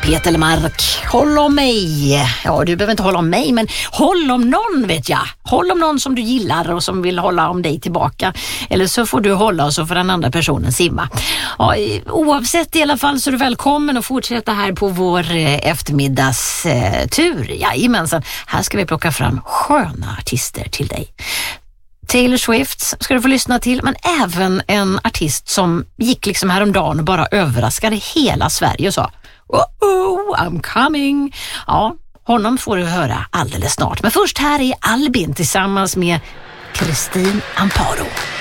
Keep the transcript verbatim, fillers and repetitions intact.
Peter Mark, håll om mig. Ja, du behöver inte hålla om mig, men håll om någon, vet jag. Håll om någon som du gillar och som vill hålla om dig tillbaka. Eller så får du hålla och så får den andra personen simma. Ja, oavsett i alla fall så är du välkommen att fortsätta här på vår eftermiddagstur. Jajamensan, här ska vi plocka fram sköna artister till dig. Taylor Swift ska du få lyssna till, men även en artist som gick liksom häromdagen och bara överraskade hela Sverige och sa oh, I'm coming. Ja, honom får du höra alldeles snart. Men först här är Albin tillsammans med Kristin Amparo.